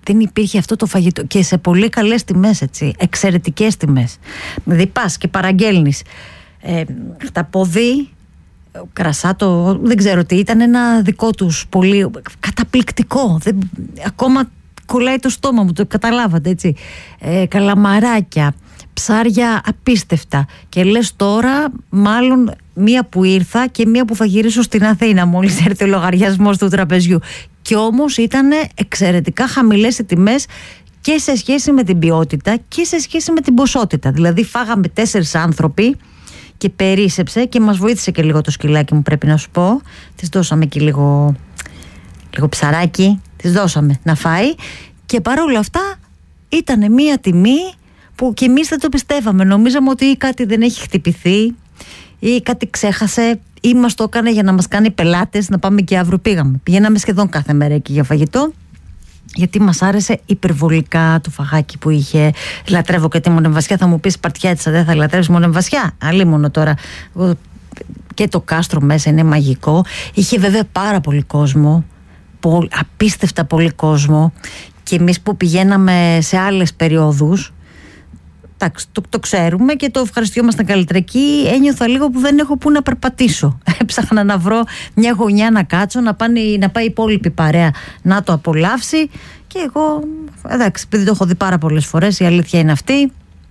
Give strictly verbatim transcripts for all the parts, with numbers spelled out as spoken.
δεν υπήρχε αυτό το φαγητό και σε πολύ καλές τιμές, έτσι, εξαιρετικές τιμές. Δηλαδή πας και παραγγέλνεις ε, χταπόδι, κρασάτο, δεν ξέρω τι, ήταν ένα δικό τους πολύ καταπληκτικό, δεν, ακόμα κολλάει το στόμα μου, το καταλάβατε, έτσι, ε, καλαμαράκια, ψάρια απίστευτα, και λες τώρα μάλλον μία που ήρθα και μία που θα γυρίσω στην Αθήνα μόλις έρθει ο λογαριασμός του τραπεζιού. Και όμως ήταν εξαιρετικά χαμηλές οι τιμές και σε σχέση με την ποιότητα και σε σχέση με την ποσότητα. Δηλαδή φάγαμε τέσσερις άνθρωποι και περίσσεψε και μας βοήθησε και λίγο το σκυλάκι μου, πρέπει να σου πω. Της δώσαμε και λίγο, λίγο ψαράκι, της δώσαμε να φάει, και παρόλα αυτά ήταν μία τιμή που και εμείς δεν το πιστεύαμε. Νομίζαμε ότι ή κάτι δεν έχει χτυπηθεί ή κάτι ξέχασε ή μας το έκανε για να μας κάνει πελάτες να πάμε, και αύριο πήγαμε. Πηγαίναμε σχεδόν κάθε μέρα εκεί για φαγητό, γιατί μας άρεσε υπερβολικά το φαγάκι που είχε. Λατρεύω και τη Μονεμβασιά. Θα μου πεις Σπαρτιάτισσα, δεν θα λατρεύεις Μονεμβασιά? Αλίμονο τώρα. Και το κάστρο μέσα είναι μαγικό. Είχε βέβαια πάρα πολύ κόσμο, απίστευτα πολύ κόσμο, και εμείς που πηγαίναμε σε άλλες περιόδους, το, το ξέρουμε και το ευχαριστιόμασταν καλύτερα. Εκεί ένιωθα λίγο που δεν έχω που να περπατήσω. Έψαχνα να βρω μια γωνιά να κάτσω, να, πάνε, να πάει η υπόλοιπη παρέα να το απολαύσει, και εγώ, εντάξει, επειδή το έχω δει πάρα πολλές φορές, η αλήθεια είναι αυτή,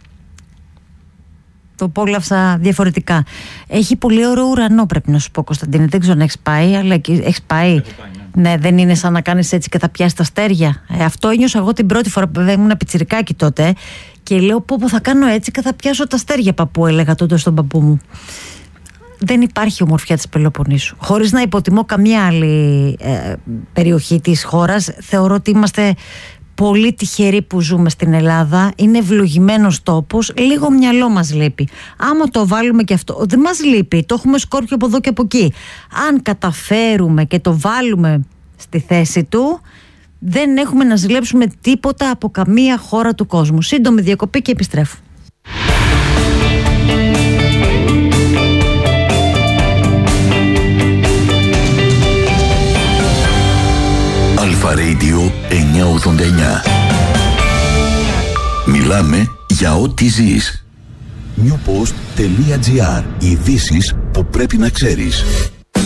το απόλαυσα διαφορετικά. Έχει πολύ ωραίο ουρανό, πρέπει να σου πω, Κωνσταντίνε. Δεν ξέρω αν έχεις πάει, αλλά έχεις πάει. Ναι. Ναι, δεν είναι σαν να κάνεις έτσι και θα πιάσεις τα αστέρια. Ε, αυτό ένιωσα εγώ την πρώτη φορά που ήμουν πιτσιρικάκι τότε, και λέω πω, πω θα κάνω έτσι και θα πιάσω τα αστέρια, παππού, έλεγα τότε στον παππού μου. Δεν υπάρχει ομορφιά της Πελοποννήσου. Χωρίς να υποτιμώ καμία άλλη ε, περιοχή της χώρας, θεωρώ ότι είμαστε πολύ τυχεροί που ζούμε στην Ελλάδα. Είναι ευλογημένος τόπος. Λίγο μυαλό μας λείπει. Άμα το βάλουμε και αυτό, δεν μας λείπει. Το έχουμε σκόρπιο από εδώ και από εκεί. Αν καταφέρουμε και το βάλουμε στη θέση του, δεν έχουμε να ζηλέψουμε τίποτα από καμία χώρα του κόσμου. Σύντομη διακοπή και επιστρέφω. Αλφα Radio εννιακόσια ογδόντα εννιά. Μιλάμε για ό,τι ζεις. newpost.gr. Ειδήσεις που πρέπει να ξέρεις.